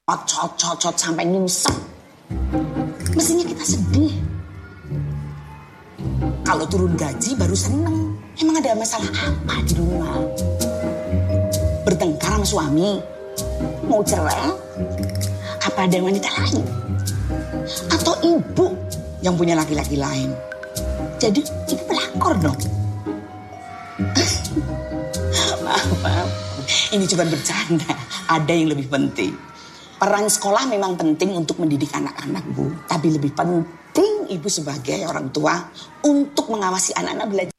cocot sampai nyungsep. Mestinya kita sedih. Kalau turun gaji baru seneng. Emang ada masalah apa di rumah? Bertengkar sama suami? Mau cerai? Apa ada wanita lain? Atau ibu yang punya laki-laki lain? Jadi ibu pelakor dong. Maaf. Ini cuma bercanda. Ada yang lebih penting. Peran sekolah memang penting untuk mendidik anak-anak, Bu. Tapi lebih penting ibu sebagai orang tua untuk mengawasi anak-anak belajar.